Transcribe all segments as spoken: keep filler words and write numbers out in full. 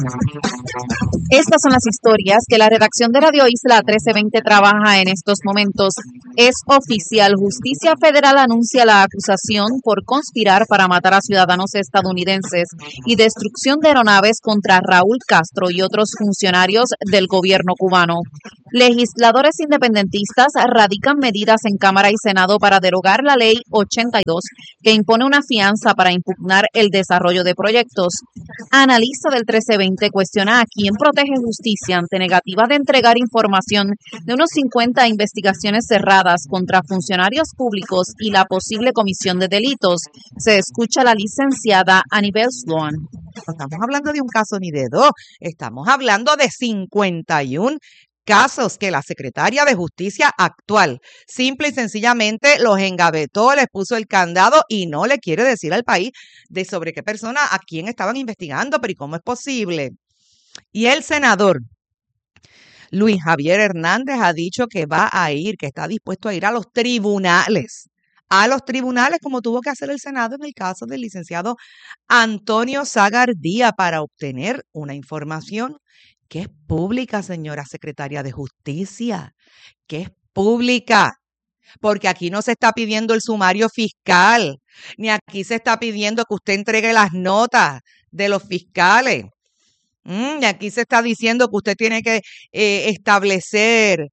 Estas son las historias que la redacción de Radio Isla trece veinte trabaja en estos momentos. Es oficial. Justicia Federal anuncia la acusación por conspirar para matar a ciudadanos estadounidenses y destrucción de aeronaves contra Raúl Castro y otros funcionarios del gobierno cubano. Legisladores independentistas radican medidas en Cámara y Senado para derogar la Ley ochenta y dos, que impone una fianza para impugnar el desarrollo de proyectos. Analista del trece veinte cuestiona a quién protege justicia ante negativa de entregar información de unos cincuenta investigaciones cerradas contra funcionarios públicos y la posible comisión de delitos. Se escucha a la licenciada Anibel Sloan. No estamos hablando de un caso ni de dos, estamos hablando de cincuenta y uno casos que la secretaria de Justicia actual simple y sencillamente los engavetó, les puso el candado y no le quiere decir al país de sobre qué persona, a quién estaban investigando, pero ¿y cómo es posible? Y el senador Luis Javier Hernández ha dicho que va a ir, que está dispuesto a ir a los tribunales, a los tribunales como tuvo que hacer el Senado en el caso del licenciado Antonio Zagardía para obtener una información que es pública, señora secretaria de Justicia, que es pública, porque aquí no se está pidiendo el sumario fiscal, ni aquí se está pidiendo que usted entregue las notas de los fiscales, mm, y aquí se está diciendo que usted tiene que eh, establecer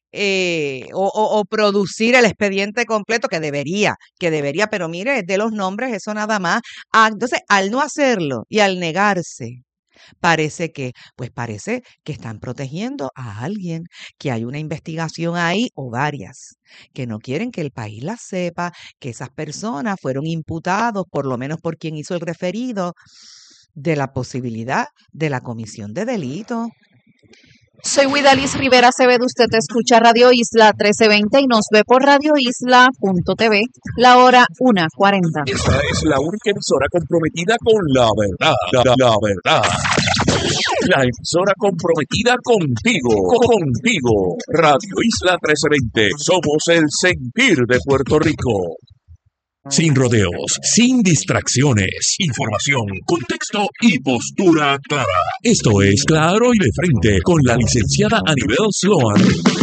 eh, o, o, o producir el expediente completo, que debería, que debería, pero mire, de los nombres, eso nada más. Ah, entonces, al no hacerlo y al negarse, parece que, pues parece que están protegiendo a alguien, que hay una investigación ahí o varias, que no quieren que el país las sepa, que esas personas fueron imputados, por lo menos por quien hizo el referido, de la posibilidad de la comisión de delito. Soy Widalis Rivera Acevedo, usted escucha Radio Isla trece veinte y nos ve por radio isla punto t v, la hora una cuarenta. Esta es la única emisora comprometida con la verdad, la, la, la verdad. La emisora comprometida contigo, contigo. Radio Isla trece veinte, somos el sentir de Puerto Rico. Sin rodeos, sin distracciones, información, contexto y postura clara. Esto es Claro y de Frente con la licenciada Anibel Sloan.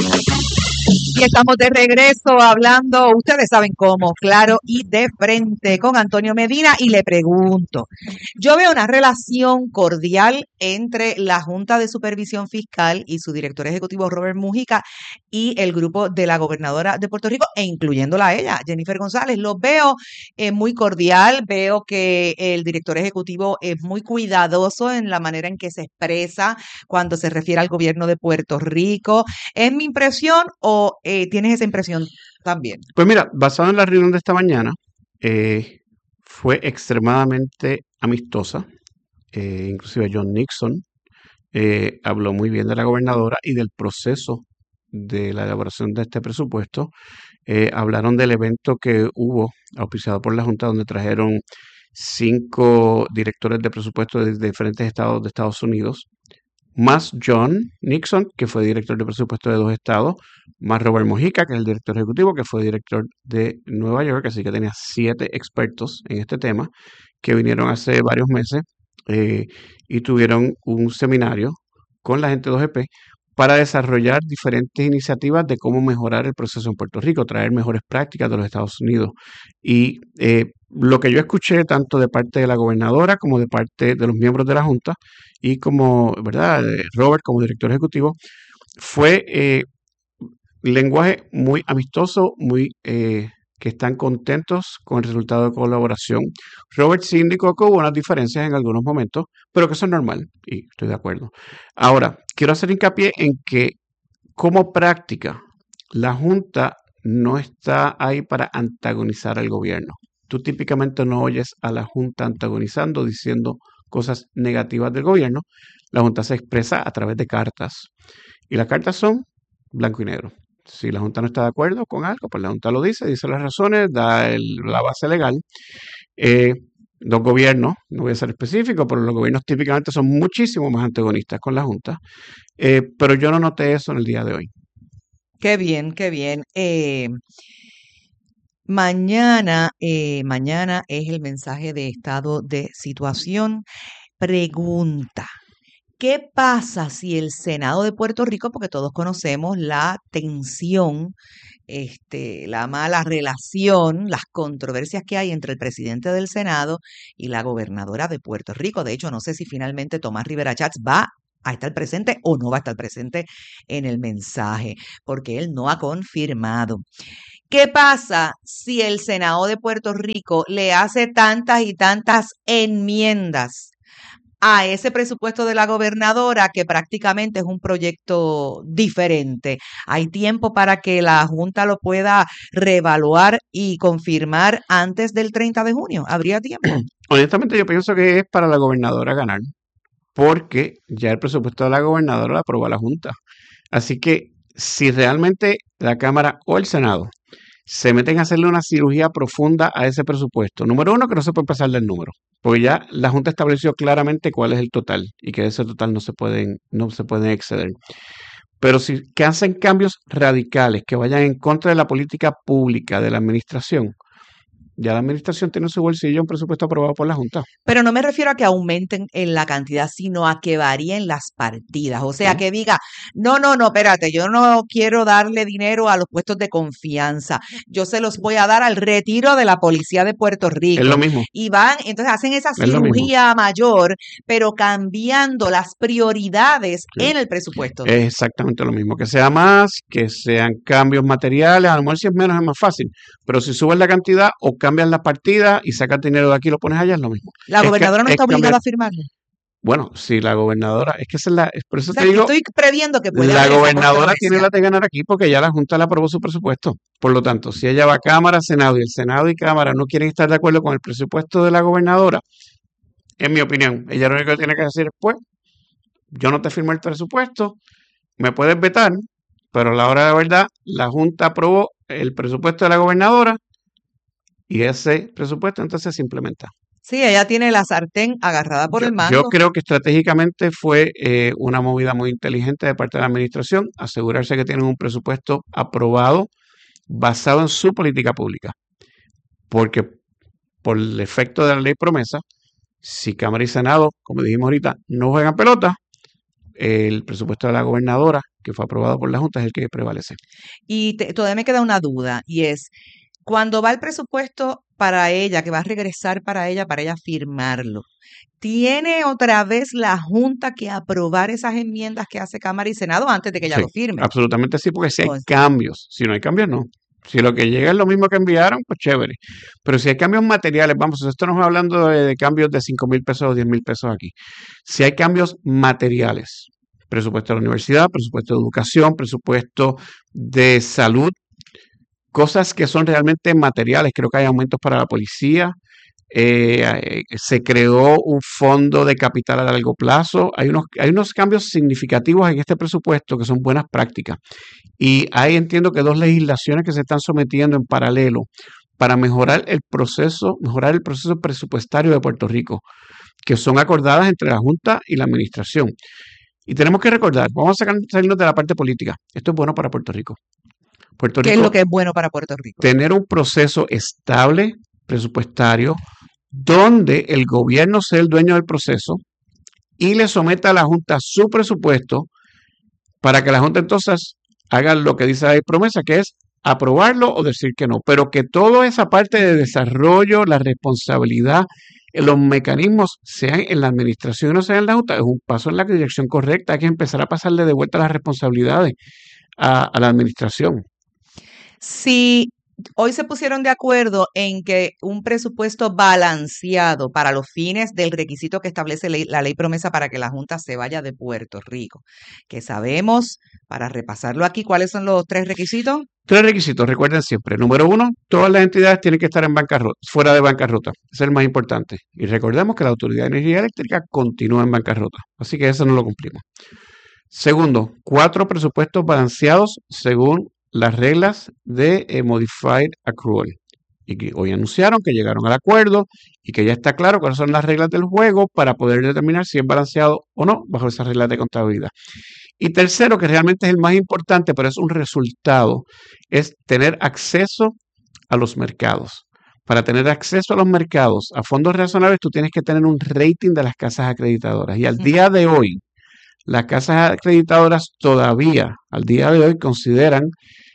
Y estamos de regreso hablando, ustedes saben cómo, claro y de frente con Antonio Medina, y le pregunto, yo veo una relación cordial entre la Junta de Supervisión Fiscal y su director ejecutivo Robert Mujica y el grupo de la gobernadora de Puerto Rico, e incluyéndola a ella, Jennifer González. Los veo eh, muy cordial, veo que el director ejecutivo es muy cuidadoso en la manera en que se expresa cuando se refiere al gobierno de Puerto Rico. ¿Es mi impresión o eh, tienes esa impresión también? Pues mira, basado en la reunión de esta mañana, eh, fue extremadamente amistosa. Eh, inclusive John Nixon eh, habló muy bien de la gobernadora y del proceso de la elaboración de este presupuesto. Eh, hablaron del evento que hubo auspiciado por la Junta, donde trajeron cinco directores de presupuesto de diferentes estados de Estados Unidos, más John Nixon, que fue director de presupuesto de dos estados, más Robert Mujica, que es el director ejecutivo, que fue director de Nueva York, así que tenía siete expertos en este tema, que vinieron hace varios meses eh, y tuvieron un seminario con la gente de O G P para desarrollar diferentes iniciativas de cómo mejorar el proceso en Puerto Rico, traer mejores prácticas de los Estados Unidos. Y eh, lo que yo escuché tanto de parte de la gobernadora como de parte de los miembros de la Junta y como, ¿verdad?, Robert como director ejecutivo, fue eh, lenguaje muy amistoso, muy eh, que están contentos con el resultado de colaboración. Robert sí indicó que hubo unas diferencias en algunos momentos, pero que eso es normal y estoy de acuerdo. Ahora, quiero hacer hincapié en que como práctica, la Junta no está ahí para antagonizar al gobierno. Tú típicamente no oyes a la Junta antagonizando, diciendo cosas negativas del gobierno. La Junta se expresa a través de cartas y las cartas son blanco y negro. Si la Junta no está de acuerdo con algo, pues la Junta lo dice, dice las razones, da el, la base legal. Eh, los gobiernos, no voy a ser específico, pero los gobiernos típicamente son muchísimo más antagonistas con la Junta, eh, pero yo no noté eso en el día de hoy. Qué bien, qué bien. Eh, mañana, eh, mañana es el mensaje de estado de situación. Pregunta, ¿Qué pasa si el Senado de Puerto Rico, porque todos conocemos la tensión, este, la mala relación, las controversias que hay entre el presidente del Senado y la gobernadora de Puerto Rico? De hecho, no sé si finalmente Tomás Rivera Chats va a estar presente o no va a estar presente en el mensaje, porque él no ha confirmado. ¿Qué pasa si el Senado de Puerto Rico le hace tantas y tantas enmiendas a ese presupuesto de la gobernadora que prácticamente es un proyecto diferente? ¿Hay tiempo para que la Junta lo pueda reevaluar y confirmar antes del treinta de junio? ¿Habría tiempo? Honestamente, yo pienso que es para la gobernadora ganar, porque ya el presupuesto de la gobernadora lo aprobó la Junta. Así que si realmente la Cámara o el Senado se meten a hacerle una cirugía profunda a ese presupuesto, número uno, que no se puede pasar del número, porque ya la Junta estableció claramente cuál es el total y que ese total no se pueden, no se pueden exceder. Pero si que hacen cambios radicales que vayan en contra de la política pública de la administración, ya la administración tiene en su bolsillo un presupuesto aprobado por la Junta. Pero no me refiero a que aumenten en la cantidad, sino a que varíen las partidas. O sea, ¿Sí? que diga, no, no, no, espérate, yo no quiero darle dinero a los puestos de confianza. Yo se los voy a dar al retiro de la policía de Puerto Rico. Es lo mismo. Y van, entonces hacen esa Es lo mismo. cirugía mayor, pero cambiando las prioridades Sí. en el presupuesto. Es exactamente lo mismo. Que sea más, que sean cambios materiales, a lo mejor si es menos es más fácil. Pero si subes la cantidad o cambias la partida y sacas dinero de aquí y lo pones allá, es lo mismo. La Es que- gobernadora no es está obligada cambiar- a firmarlo. Bueno, si la gobernadora, es que esa es la, es por eso O sea, te que digo, estoy previendo que puede la haber esa gobernadora tiene la controversia. de ganar aquí porque ya la Junta le aprobó su presupuesto. Por lo tanto, si ella va a Cámara, Senado y el Senado y Cámara no quieren estar de acuerdo con el presupuesto de la gobernadora, en mi opinión, ella lo único que tiene que decir es, pues, yo no te firmo el presupuesto, me puedes vetar, pero a la hora de la verdad, la Junta aprobó el presupuesto de la gobernadora y ese presupuesto entonces se implementa. Sí, ella tiene la sartén agarrada por Yo, el yo mango. creo que estratégicamente fue eh, una movida muy inteligente de parte de la administración, asegurarse que tienen un presupuesto aprobado basado en su política pública. Porque por el efecto de la ley promesa, si Cámara y Senado, como dijimos ahorita, no juegan pelota, el presupuesto de la gobernadora, que fue aprobado por la Junta, es el que prevalece. Y te- todavía me queda una duda, y es, cuando va el presupuesto para ella, que va a regresar para ella, para ella firmarlo, ¿tiene otra vez la Junta que aprobar esas enmiendas que hace Cámara y Senado antes de que ella Sí, lo firme? absolutamente sí, porque si hay Entonces- cambios, si no hay cambios, no. Si lo que llega es lo mismo que enviaron, pues chévere. Pero si hay cambios materiales, vamos, esto no es hablando de, de cambios de cinco mil pesos o diez mil pesos aquí. Si hay cambios materiales, presupuesto de la universidad, presupuesto de educación, presupuesto de salud, cosas que son realmente materiales. Creo que hay aumentos para la policía. eh, eh, se creó un fondo de capital a largo plazo. Hay unos, hay unos cambios significativos en este presupuesto que son buenas prácticas. Y ahí entiendo que dos legislaciones que se están sometiendo en paralelo para mejorar el proceso, mejorar el proceso presupuestario de Puerto Rico, que son acordadas entre la Junta y la Administración. Y tenemos que recordar, vamos a sacar- salirnos de la parte política. Esto es bueno para Puerto Rico. Puerto ¿Qué es Rico, lo que es bueno para Puerto Rico? tener un proceso estable, presupuestario, donde el gobierno sea el dueño del proceso y le someta a la Junta su presupuesto para que la Junta entonces haga lo que dice la promesa, que es aprobarlo o decir que no. Pero que toda esa parte de desarrollo, la responsabilidad, eh, los mecanismos sean en la administración y no sean en la Junta, es un paso en la dirección correcta. Hay que empezar a pasarle de vuelta las responsabilidades a, a la administración. Si hoy se pusieron de acuerdo en que un presupuesto balanceado para los fines del requisito que establece ley- la ley promesa para que la Junta se vaya de Puerto Rico, que sabemos, para repasarlo aquí, ¿cuáles son los tres requisitos? Tres requisitos, recuerden siempre. Número uno, todas las entidades tienen que estar en bancarrota, fuera de bancarrota. Ese es el más importante. Y recordemos que la Autoridad de Energía Eléctrica continúa en bancarrota. Así que eso no lo cumplimos. Segundo, cuatro presupuestos balanceados según las reglas de eh, Modified Accrual. Y que hoy anunciaron que llegaron al acuerdo y que ya está claro cuáles son las reglas del juego para poder determinar si es balanceado o no bajo esas reglas de contabilidad. Y tercero, que realmente es el más importante, pero es un resultado, es tener acceso a los mercados. Para tener acceso a los mercados a fondos razonables, tú tienes que tener un rating de las casas acreditadoras. Y al día de hoy, las casas acreditadoras todavía, al día de hoy, consideran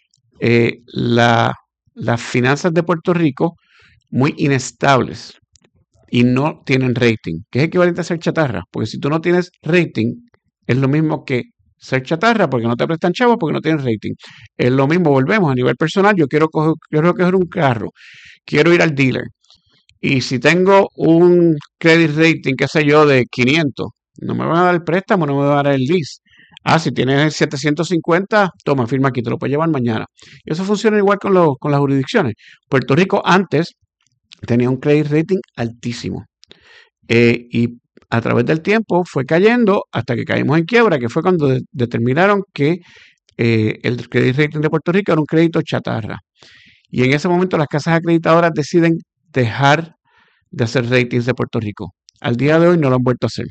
eh, la, las finanzas de Puerto Rico muy inestables y no tienen rating, que es equivalente a ser chatarra, porque si tú no tienes rating, es lo mismo que ser chatarra, porque no te prestan chavos, porque no tienes rating. Es lo mismo, volvemos a nivel personal, yo quiero coger, quiero coger un carro, quiero ir al dealer, y si tengo un credit rating, qué sé yo, de quinientos, no me van a dar el préstamo, no me van a dar el lease. Ah, si tienes setecientos cincuenta, toma, firma aquí, te lo puedes llevar mañana. Y eso funciona igual con, lo, con las jurisdicciones. Puerto Rico antes tenía un credit rating altísimo. Eh, y a través del tiempo fue cayendo hasta que caímos en quiebra, que fue cuando de, determinaron que eh, el credit rating de Puerto Rico era un crédito chatarra. Y en ese momento las casas acreditadoras deciden dejar de hacer ratings de Puerto Rico. Al día de hoy no lo han vuelto a hacer.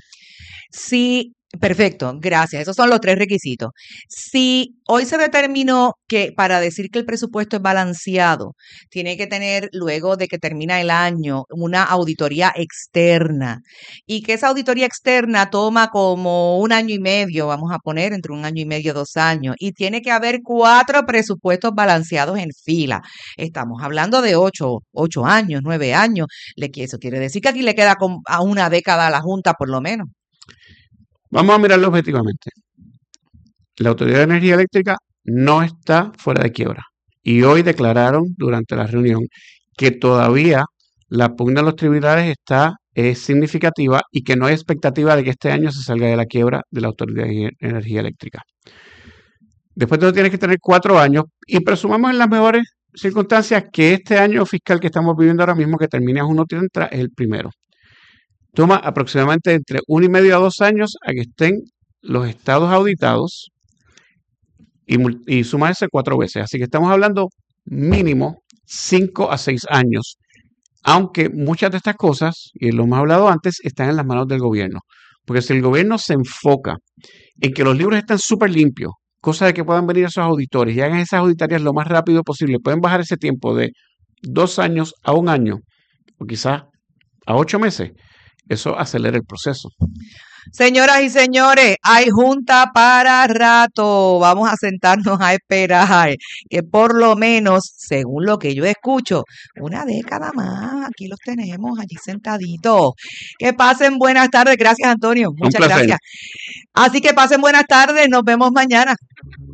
Sí, perfecto, gracias. Esos son los tres requisitos. Si hoy se determinó que para decir que el presupuesto es balanceado, tiene que tener, luego de que termina el año, una auditoría externa y que esa auditoría externa toma como un año y medio, vamos a poner entre un año y medio, dos años, y tiene que haber cuatro presupuestos balanceados en fila. Estamos hablando de ocho, ocho años, nueve años. Le, eso quiere decir que aquí le queda con, a una década a la Junta por lo menos. Vamos a mirarlo objetivamente. La Autoridad de Energía Eléctrica no está fuera de quiebra. Y hoy declararon durante la reunión que todavía la pugna de los tribunales está es significativa y que no hay expectativa de que este año se salga de la quiebra de la Autoridad de Energía Eléctrica. Después de eso tienes que tener cuatro años y presumamos en las mejores circunstancias que este año fiscal que estamos viviendo ahora mismo, que termina en uno treinta, es el primero. Toma aproximadamente entre uno y medio a dos años a que estén los estados auditados y, y sumarse cuatro veces. Así que estamos hablando mínimo cinco a seis años. Aunque muchas de estas cosas, y lo hemos hablado antes, están en las manos del gobierno. Porque si el gobierno se enfoca en que los libros estén súper limpios, cosa de que puedan venir esos auditores y hagan esas auditorías lo más rápido posible, pueden bajar ese tiempo de dos años a un año, o quizás a ocho meses. Eso acelera el proceso. Señoras y señores, hay junta para rato. Vamos a sentarnos a esperar que por lo menos, según lo que yo escucho, una década más. Aquí los tenemos allí sentaditos. Que pasen buenas tardes. Gracias, Antonio. Muchas gracias. Así que pasen buenas tardes. Nos vemos mañana.